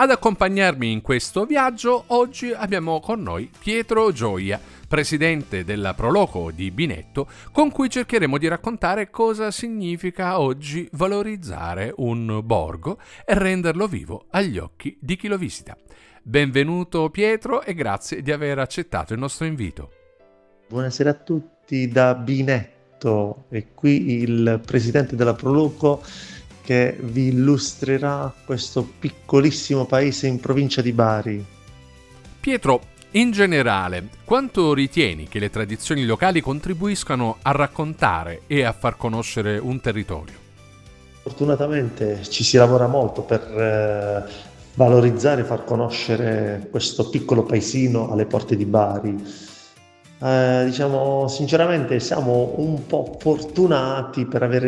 Ad accompagnarmi in questo viaggio oggi abbiamo con noi Pietro Gioia, presidente della Proloco di Binetto, con cui cercheremo di raccontare cosa significa oggi valorizzare un borgo e renderlo vivo agli occhi di chi lo visita. Benvenuto Pietro e grazie di aver accettato il nostro invito. Buonasera a tutti da Binetto, e qui il presidente della Proloco che vi illustrerà questo piccolissimo paese in provincia di Bari. Pietro, in generale, quanto ritieni che le tradizioni locali contribuiscano a raccontare e a far conoscere un territorio? Fortunatamente ci si lavora molto per valorizzare e far conoscere questo piccolo paesino alle porte di Bari. Diciamo sinceramente siamo un po' fortunati per aver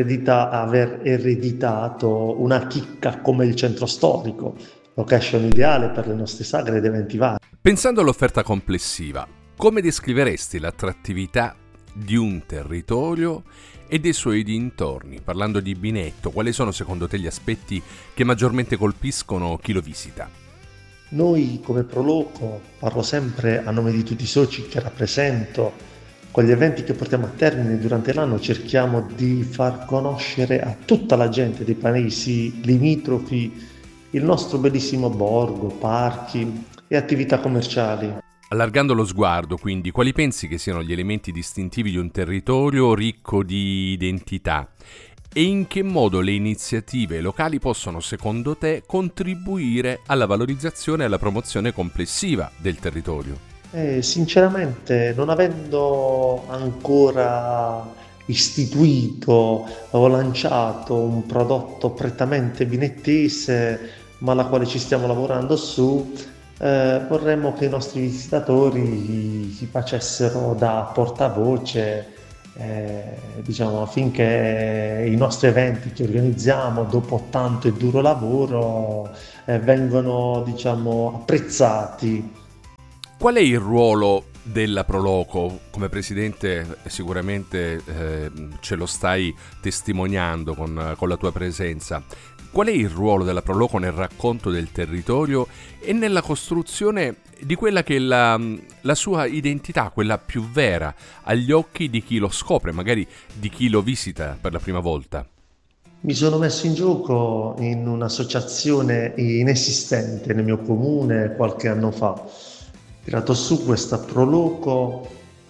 ereditato una chicca come il centro storico, location ideale per le nostre sagre ed eventi vari. Pensando all'offerta complessiva, come descriveresti l'attrattività di un territorio e dei suoi dintorni? Parlando di Binetto, quali sono secondo te gli aspetti che maggiormente colpiscono chi lo visita? Noi come Proloco, parlo sempre a nome di tutti i soci che rappresento, con gli eventi che portiamo a termine durante l'anno cerchiamo di far conoscere a tutta la gente dei paesi limitrofi il nostro bellissimo borgo, parchi e attività commerciali. Allargando lo sguardo, quindi, quali pensi che siano gli elementi distintivi di un territorio ricco di identità? E in che modo le iniziative locali possono, secondo te, contribuire alla valorizzazione e alla promozione complessiva del territorio? Sinceramente, non avendo ancora istituito o lanciato un prodotto prettamente binettese, ma alla quale ci stiamo lavorando vorremmo che i nostri visitatori si facessero da portavoce, diciamo, affinché i nostri eventi che organizziamo dopo tanto e duro lavoro vengono, diciamo, apprezzati. Qual è il ruolo della Proloco? Come presidente sicuramente ce lo stai testimoniando con la tua presenza. Qual è il ruolo della Proloco nel racconto del territorio e nella costruzione di quella che è la sua identità, quella più vera, agli occhi di chi lo scopre, magari di chi lo visita per la prima volta? Mi sono messo in gioco in un'associazione inesistente nel mio comune qualche anno fa. Ho tirato su questa Proloco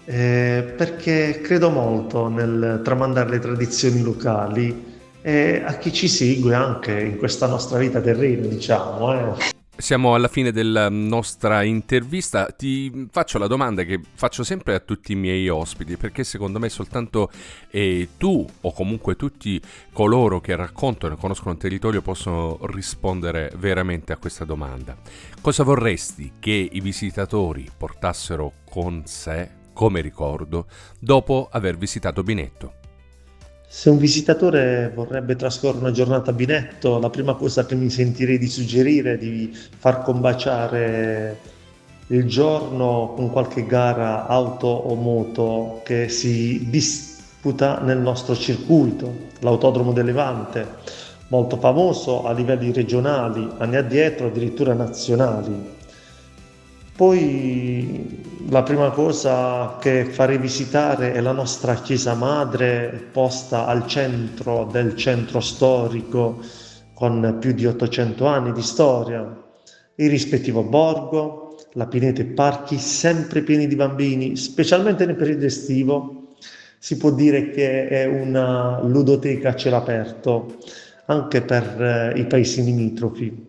perché credo molto nel tramandare le tradizioni locali e a chi ci segue anche in questa nostra vita terrena, diciamo. Siamo alla fine della nostra intervista, ti faccio la domanda che faccio sempre a tutti i miei ospiti, perché secondo me soltanto tu o comunque tutti coloro che raccontano e conoscono un territorio possono rispondere veramente a questa domanda. Cosa vorresti che i visitatori portassero con sé come ricordo dopo aver visitato Binetto? Se un visitatore vorrebbe trascorrere una giornata a Binetto, la prima cosa che mi sentirei di suggerire è di far combaciare il giorno con qualche gara auto o moto che si disputa nel nostro circuito, l'Autodromo del Levante, molto famoso a livelli regionali, anni addietro addirittura nazionali. Poi la prima cosa che farei visitare è la nostra chiesa madre, posta al centro del centro storico con più di 800 anni di storia, il rispettivo borgo, la pineta e parchi sempre pieni di bambini, specialmente nel periodo estivo. Si può dire che è una ludoteca a cielo aperto anche per i paesi limitrofi.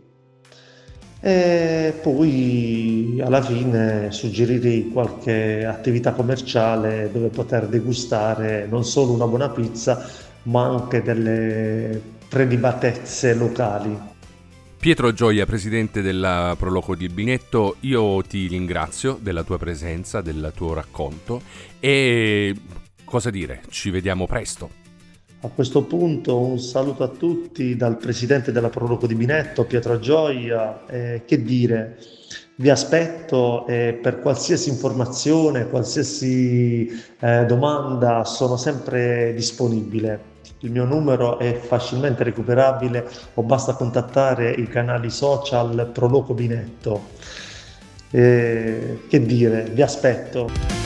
E poi alla fine suggerirei qualche attività commerciale dove poter degustare non solo una buona pizza, ma anche delle prelibatezze locali. Pietro Gioia, presidente della Proloco di Binetto, io ti ringrazio della tua presenza, del tuo racconto e cosa dire, ci vediamo presto. A questo punto un saluto a tutti dal presidente della Proloco di Binetto, Pietro Gioia. Che dire, vi aspetto e per qualsiasi informazione, qualsiasi domanda sono sempre disponibile. Il mio numero è facilmente recuperabile o basta contattare i canali social Proloco Binetto. Che dire, vi aspetto.